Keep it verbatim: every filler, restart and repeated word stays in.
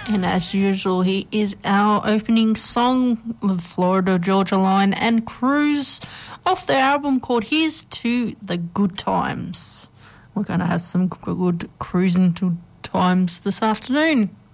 And as usual, he is our opening song of Florida Georgia Line and Cruise off their album called Here's to the Good Times. We're going to have some good cruising to times this afternoon.